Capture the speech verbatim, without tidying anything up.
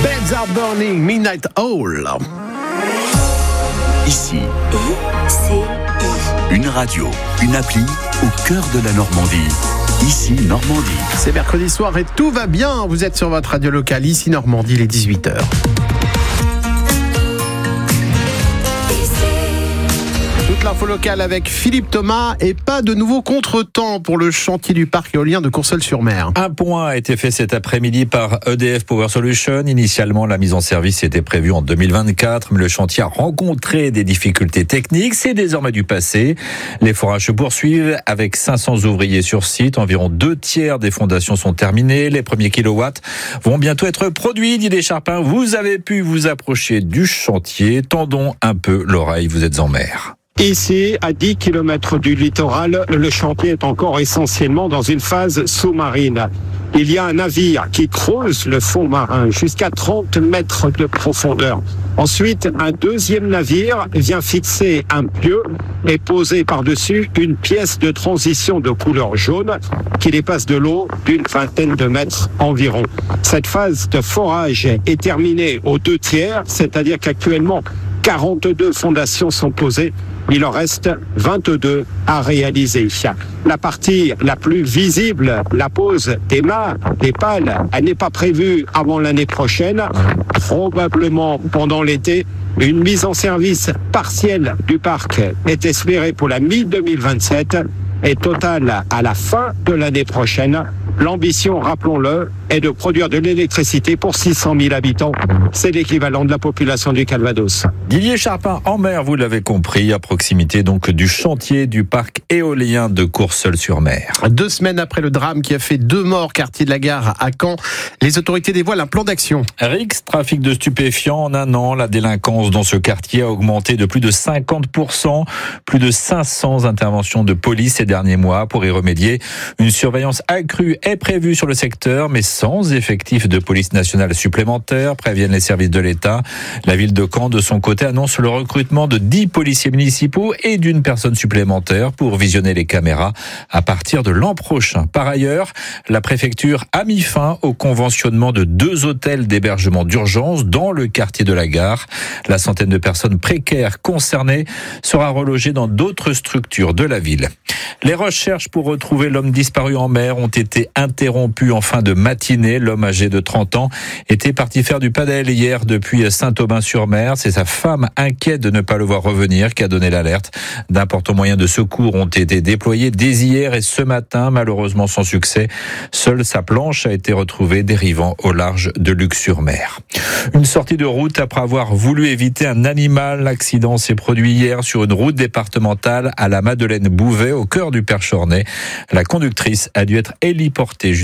Beds Are Burning, Midnight Oil. Ici, I C I. une radio, une appli au cœur de la Normandie. Ici Normandie. C'est mercredi soir et tout va bien. Vous êtes sur votre radio locale, Ici Normandie, il est dix-huit heures. Toute l'info locale avec Philippe Thomas et pas de nouveau contretemps pour le chantier du parc éolien de Courseulles-sur-Mer. Un point a été fait cet après-midi par E D F Power Solutions. Initialement, la mise en service était prévue en deux mille vingt-quatre, mais le chantier a rencontré des difficultés techniques. C'est désormais du passé. Les forages se poursuivent avec cinq cents ouvriers sur site. Environ deux tiers des fondations sont terminées. Les premiers kilowatts vont bientôt être produits. Didier Charpin, vous avez pu vous approcher du chantier. Tendons un peu l'oreille, vous êtes en mer. Ici, à dix kilomètres du littoral, le chantier est encore essentiellement dans une phase sous-marine. Il y a un navire qui creuse le fond marin jusqu'à trente mètres de profondeur. Ensuite, un deuxième navire vient fixer un pieu et poser par-dessus une pièce de transition de couleur jaune qui dépasse de l'eau d'une vingtaine de mètres environ. Cette phase de forage est terminée aux deux tiers, c'est-à-dire qu'actuellement, quarante-deux fondations sont posées. Il en reste vingt-deux à réaliser. La partie la plus visible, la pose des mâts, des pales, elle n'est pas prévue avant l'année prochaine, probablement pendant l'été. Une mise en service partielle du parc est espérée pour la mi deux mille vingt-sept et totale à la fin de l'année prochaine. L'ambition, rappelons-le, est de produire de l'électricité pour six cent mille habitants. C'est l'équivalent de la population du Calvados. Didier Charpin en mer, vous l'avez compris, à proximité donc du chantier du parc éolien de Courseulles-sur-Mer. Deux semaines après le drame qui a fait deux morts, quartier de la Gare à Caen, les autorités dévoilent un plan d'action. Rix, trafic de stupéfiants, en un an, la délinquance dans ce quartier a augmenté de plus de cinquante pour cent. Plus de cinq cents interventions de police ces derniers mois pour y remédier. Une surveillance accrue est prévue sur le secteur, mais sans effectifs de police nationale supplémentaires, préviennent les services de l'État. La ville de Caen, de son côté, annonce le recrutement de dix policiers municipaux et d'une personne supplémentaire pour visionner les caméras à partir de l'an prochain. Par ailleurs, la préfecture a mis fin au conventionnement de deux hôtels d'hébergement d'urgence dans le quartier de la Gare. La centaine de personnes précaires concernées sera relogée dans d'autres structures de la ville. Les recherches pour retrouver l'homme disparu en mer ont été interrompues en fin de matinée. L'homme âgé de trente ans était parti faire du padel hier depuis Saint-Aubin-sur-Mer. C'est sa femme, inquiète de ne pas le voir revenir, qui a donné l'alerte. D'importants moyens de secours ont été déployés dès hier et ce matin, malheureusement sans succès. Seule sa planche a été retrouvée dérivant au large de Luc-sur-Mer. Une sortie de route après avoir voulu éviter un animal. L'accident s'est produit hier sur une route départementale à la Madeleine-Bouvet, au cœur du Perchornay. La conductrice a dû être héliportée